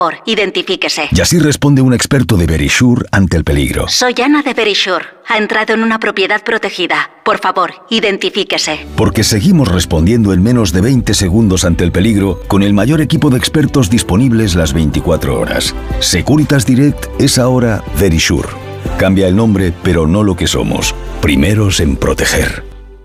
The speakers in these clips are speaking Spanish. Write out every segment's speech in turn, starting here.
Identifíquese. Y así responde un experto de Verisure ante el peligro. Soy Ana de Verisure. Ha entrado en una propiedad protegida. Por favor, identifíquese. Porque seguimos respondiendo en menos de 20 segundos ante el peligro con el mayor equipo de expertos disponibles las 24 horas. Securitas Direct es ahora Verisure. Cambia el nombre, pero no lo que somos. Primeros en proteger.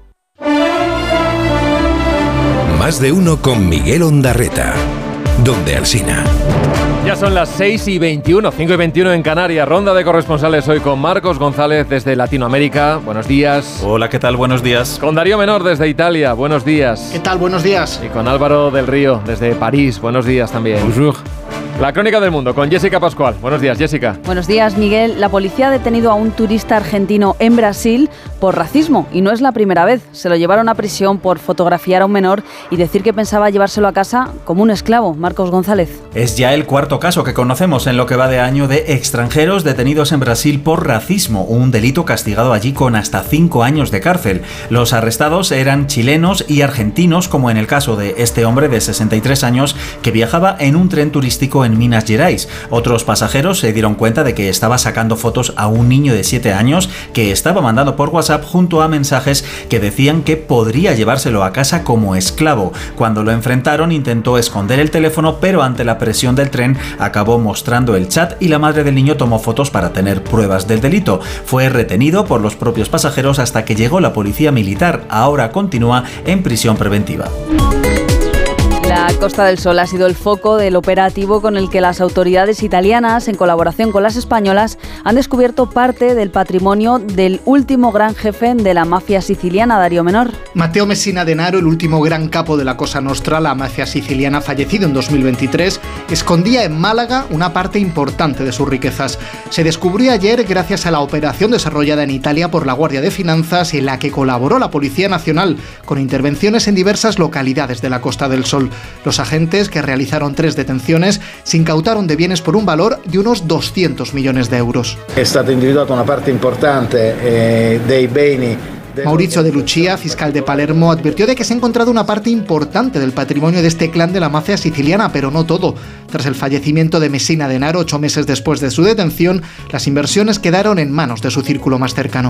Más de uno con Miguel Ondarreta. Donde Alsina. Ya son las 6:21, 5:21 en Canarias. Ronda de corresponsales hoy con Marcos González desde Latinoamérica. Buenos días. Hola, ¿qué tal? Buenos días. Con Darío Menor desde Italia. Buenos días. ¿Qué tal? Buenos días. Y con Álvaro del Río desde París. Buenos días también. Bonjour. La crónica del mundo con Jessica Pascual. Buenos días, Jessica. Buenos días, Miguel. La policía ha detenido a un turista argentino en Brasil por racismo y no es la primera vez. Se lo llevaron a prisión por fotografiar a un menor y decir que pensaba llevárselo a casa como un esclavo. Marcos González. Es ya el cuarto caso que conocemos en lo que va de año de extranjeros detenidos en Brasil por racismo, un delito castigado allí con hasta 5 años de cárcel. Los arrestados eran chilenos y argentinos, como en el caso de este hombre de 63 años que viajaba en un tren turístico en Minas Gerais. Otros pasajeros se dieron cuenta de que estaba sacando fotos a un niño de 7 años que estaba mandando por WhatsApp junto a mensajes que decían que podría llevárselo a casa como esclavo. Cuando lo enfrentaron intentó esconder el teléfono, pero ante la presión del tren acabó mostrando el chat y la madre del niño tomó fotos para tener pruebas del delito. Fue retenido por los propios pasajeros hasta que llegó la policía militar. Ahora continúa en prisión preventiva. La Costa del Sol ha sido el foco del operativo con el que las autoridades italianas, en colaboración con las españolas, han descubierto parte del patrimonio del último gran jefe de la mafia siciliana, Darío Menor. Matteo Messina Denaro, el último gran capo de la Cosa Nostra, la mafia siciliana, fallecido en 2023, escondía en Málaga una parte importante de sus riquezas. Se descubrió ayer gracias a la operación desarrollada en Italia por la Guardia de Finanzas, en la que colaboró la Policía Nacional, con intervenciones en diversas localidades de la Costa del Sol. Los agentes, que realizaron 3 detenciones, se incautaron de bienes por un valor de unos 200 millones de euros. È stata individuata una parte importante dei beni. Maurizio De Lucia, fiscal de Palermo, advirtió de que se ha encontrado una parte importante del patrimonio de este clan de la mafia siciliana, pero no todo. Tras el fallecimiento de Messina Denaro, 8 meses después de su detención, las inversiones quedaron en manos de su círculo más cercano.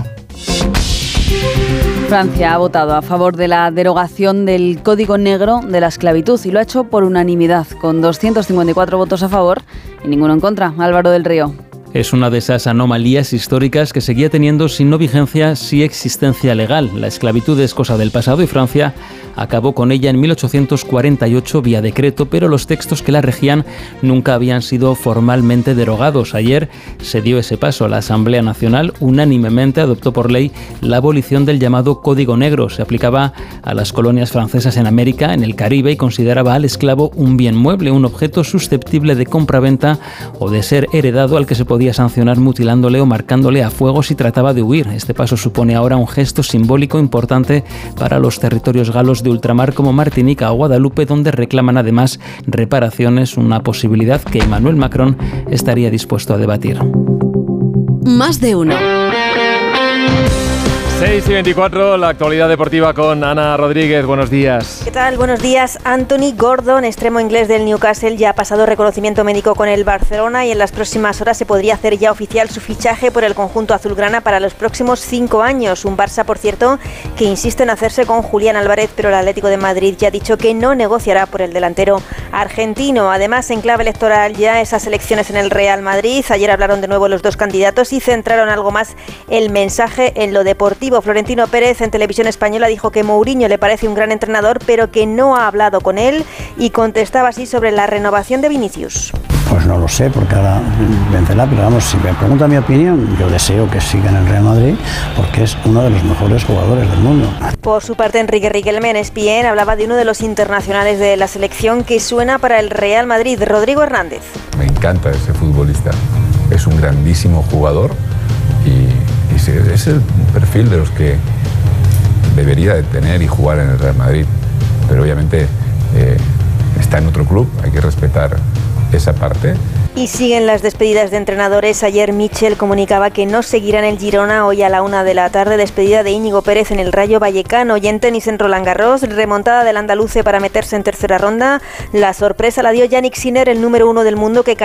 Francia ha votado a favor de la derogación del Código Negro de la esclavitud y lo ha hecho por unanimidad, con 254 votos a favor y ninguno en contra. Álvaro del Río. Es una de esas anomalías históricas que seguía teniendo, si no vigencia, sí existencia legal. La esclavitud es cosa del pasado y Francia acabó con ella en 1848 vía decreto, pero los textos que la regían nunca habían sido formalmente derogados. Ayer se dio ese paso. La Asamblea Nacional unánimemente adoptó por ley la abolición del llamado Código Negro. Se aplicaba a las colonias francesas en América, en el Caribe, y consideraba al esclavo un bien mueble, un objeto susceptible de compraventa o de ser heredado, al que se podía sancionar mutilándole o marcándole a fuego si trataba de huir. Este paso supone ahora un gesto simbólico importante para los territorios galos de ultramar como Martinica o Guadalupe, donde reclaman además reparaciones, una posibilidad que Emmanuel Macron estaría dispuesto a debatir. Más de uno. 6:24, la actualidad deportiva con Ana Rodríguez. Buenos días. ¿Qué tal? Buenos días. Anthony Gordon, extremo inglés del Newcastle, ya ha pasado reconocimiento médico con el Barcelona y en las próximas horas se podría hacer ya oficial su fichaje por el conjunto azulgrana para los próximos 5 años. Un Barça, por cierto, que insiste en hacerse con Julián Álvarez, pero el Atlético de Madrid ya ha dicho que no negociará por el delantero argentino. Además, en clave electoral ya esas elecciones en el Real Madrid. Ayer hablaron de nuevo los dos candidatos y centraron algo más el mensaje en lo deportivo. Florentino Pérez en Televisión Española dijo que Mourinho le parece un gran entrenador, pero que no ha hablado con él, y contestaba así sobre la renovación de Vinicius. Pues no lo sé, porque ahora vencerá, pero vamos, si me pregunta mi opinión, yo deseo que siga en el Real Madrid, porque es uno de los mejores jugadores del mundo. Por su parte, Enrique Riquelme en ESPN hablaba de uno de los internacionales de la selección que suena para el Real Madrid, Rodrigo Hernández. Me encanta ese futbolista, es un grandísimo jugador y es el perfil de los que debería de tener y jugar en el Real Madrid, pero obviamente está en otro club, hay que respetar esa parte. Y siguen las despedidas de entrenadores. Ayer Michel comunicaba que no seguirá en el Girona. Hoy a la 1 de la tarde, despedida de Íñigo Pérez en el Rayo Vallecano. Y en tenis en Roland Garros, remontada del andaluce para meterse en tercera ronda. La sorpresa la dio Jannik Sinner, el número 1 del mundo, que